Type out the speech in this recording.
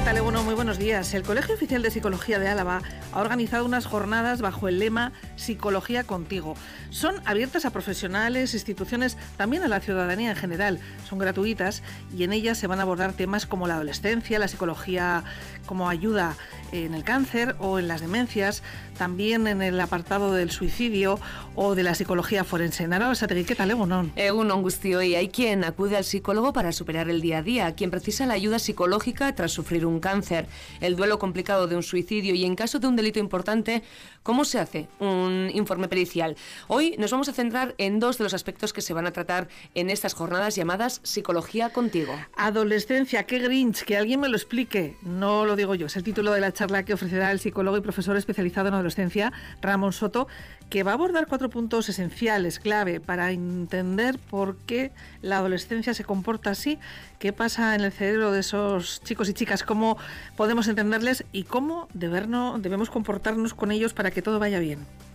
tal, Eguno? Muy buenos días. El Colegio Oficial de Psicología de Álava ha organizado unas jornadas bajo el lema Psicología contigo. Son abiertas a profesionales, instituciones, también a la ciudadanía en general. Son gratuitas y en ellas se van a abordar temas como la adolescencia, la psicología como ayuda en el cáncer o en las demencias, también en el apartado del suicidio o de la psicología forense. Nara Basategui, ¿qué tal, Egunon? Egunon guztioi. Hay quien acude al psicólogo para superar el día a día, quien precisa la ayuda psicológica tras sufrir un cáncer, el duelo complicado de un suicidio y en caso de un delito importante, ¿cómo se hace un informe pericial? Hoy nos vamos a centrar en dos de los aspectos que se van a tratar en estas jornadas llamadas Psicología contigo. Adolescencia, qué Grinch, que alguien me lo explique. No lo digo yo, es el título de la charla que ofrecerá el psicólogo y profesor especializado en adolescencia, Ramón Soto, que va a abordar 4 puntos esenciales, clave, para entender por qué la adolescencia se comporta así, qué pasa en el cerebro de esos chicos y chicas, cómo podemos entenderles y cómo debemos comportarnos con ellos para que todo vaya bien.